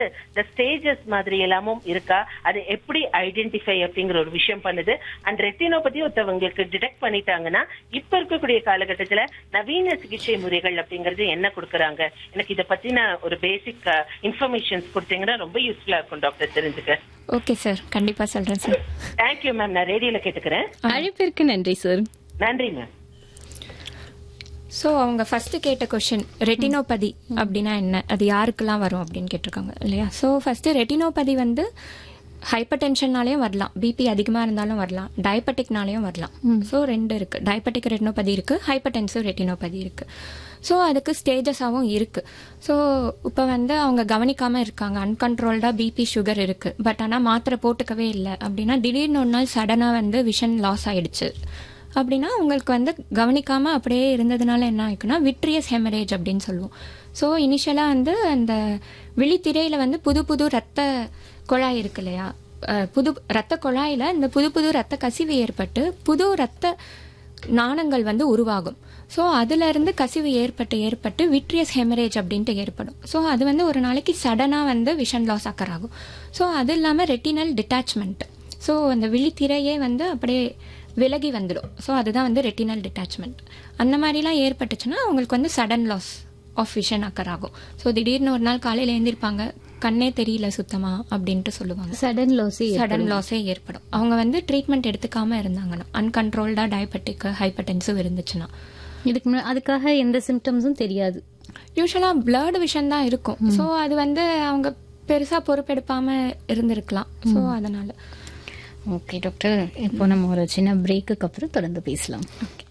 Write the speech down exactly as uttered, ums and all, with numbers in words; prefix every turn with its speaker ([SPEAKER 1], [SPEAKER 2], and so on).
[SPEAKER 1] இந்த ஸ்டேஜஸ் மாதிரி எல்லாமும் இருக்கா, அது எப்படி ஐடென்டிஃபை அப்படிங்கிற ஒரு விஷயம் பண்ணுது. அண்ட் ரெட்டினோபதி ஒருத்தவங்களுக்கு டிடெக்ட் பண்ணிட்டாங்கன்னா இப்ப இருக்கக்கூடிய காலகட்டத்துல நவீன சிகிச்சை முறைகள் அப்படிங்கறது என்ன கொடுக்கறாங்க, எனக்கு இத பத்தின ஒரு பேசிக் இன்ஃபர்மேஷன்ஸ் கொடுத்தீங்கன்னா ரொம்ப யூஸ்ஃபுல்லா இருக்கும் டாக்டர் தெரிஞ்சுக்க.
[SPEAKER 2] ஓகே சார், கண்டிப்பா சொல்றேன் சார்.
[SPEAKER 1] Thank you ma'am. நான் ரேடியோல கேட்டுக்கிறேன்.
[SPEAKER 3] அழைப்பிற்கு நன்றி சார்.
[SPEAKER 1] நன்றி மேம்.
[SPEAKER 2] ஸோ அவங்க ஃபர்ஸ்ட் கேட்ட கொஸ்டின் ரெட்டினோபதி அப்படின்னா என்ன, அது யாருக்கெல்லாம் வரும் அப்படின்னு கேட்டிருக்காங்க இல்லையா. ஸோ ஃபர்ஸ்ட் ரெட்டினோபதி வந்து ஹைப்பர் டென்ஷன்னாலையும் வரலாம், பிபி அதிகமாக இருந்தாலும் வரலாம், டயபெட்டிக்னாலையும் வரலாம். ஸோ ரெண்டு இருக்கு, டயபெட்டிக் ரெட்டினோபதி இருக்கு, ஹைப்பர் டென்சிவ் ரெட்டினோபதி இருக்கு. ஸோ அதுக்கு ஸ்டேஜஸாகவும் இருக்கு. ஸோ இப்போ வந்து அவங்க கவனிக்காம இருக்காங்க, அன்கண்ட்ரோல்டா பிபி சுகர் இருக்கு, பட் ஆனால் மாத்திரை போட்டுக்கவே இல்லை அப்படின்னா திடீர்னு ஒரு நாள் சடனாக வந்து விஷன் லாஸ் ஆயிடுச்சு அப்படின்னா உங்களுக்கு வந்து கவனிக்காம அப்படியே இருந்ததுனால என்ன ஆயிக்குன்னா விட்ரியஸ் ஹெமரேஜ் அப்படின்னு சொல்லுவோம். ஸோ இனிஷியலா வந்து அந்த விழித்திரையில வந்து புது புது ரத்த குழாய் இருக்கு இல்லையா, புது ரத்த குழாயில இந்த புது புது ரத்த கசிவு ஏற்பட்டு புது ரத்த நாணங்கள் வந்து உருவாகும். ஸோ அதுல இருந்து கசிவு ஏற்பட்டு ஏற்பட்டு விட்ரியஸ் ஹெமரேஜ் அப்படின்ட்டு ஏற்படும். ஸோ அது வந்து ஒரு நாளைக்கு சடனா வந்து விஷன் லாஸ் அக்கர் ஆகும். ஸோ அது இல்லாம ரெட்டினல் டிட்டாச்மெண்ட், ஸோ அந்த விழித்திரையே வந்து அப்படியே விலகி வந்துடும். ஸோ அதுதான் வந்து ரெட்டினல் டிட்டாச்மெண்ட். அந்த மாதிரிலாம் ஏற்பட்டுச்சுன்னா அவங்களுக்கு வந்து sudden loss of vision occur ஆகும். ஸோ திடீர்னு ஒரு நாள் காலையில் எழுந்திருப்பாங்க, கண்ணே தெரியல சுத்தமா அப்படின்ட்டு சொல்லுவாங்க.
[SPEAKER 3] சடன் லாஸே
[SPEAKER 2] சடன் லாஸே ஏற்படும். அவங்க வந்து ட்ரீட்மெண்ட் எடுத்துக்காம இருந்தாங்கன்னா, அன்கண்ட்ரோல்டா டயபெட்டிக் ஹைப்பர் டென்சிவ் இருந்துச்சுன்னா.
[SPEAKER 3] இதுக்கு முன்னாடி அதுக்காக எந்த சிம்டம்ஸும் தெரியாது.
[SPEAKER 2] யூஸ்வலா பிளர்டு விஷன் தான் இருக்கும். ஸோ அது வந்து அவங்க பெருசா பொறுப்பெடுப்பாம இருந்திருக்கலாம். ஸோ அதனால
[SPEAKER 3] ஓகே டாக்டர், இப்போ நம்ம ஒரு சின்ன பிரேக்குக்கு அப்புறம் தொடர்ந்து பேசலாம்.
[SPEAKER 2] ஓகே.